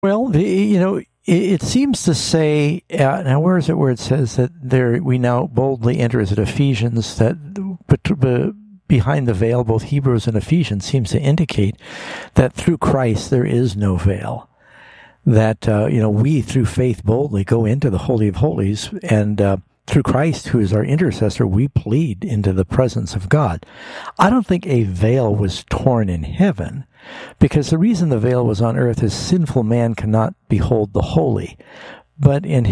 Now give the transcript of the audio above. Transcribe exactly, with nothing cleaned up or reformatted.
Well, the, you know, it, it seems to say, uh, now where is it where it says that there we now boldly enter, is it Ephesians, that but, but behind the veil, both Hebrews and Ephesians seems to indicate that through Christ there is no veil. That, uh, you know, we through faith boldly go into the Holy of Holies, and uh, through Christ, who is our intercessor, we plead into the presence of God. I don't think a veil was torn in heaven, because the reason the veil was on earth is sinful man cannot behold the holy. But in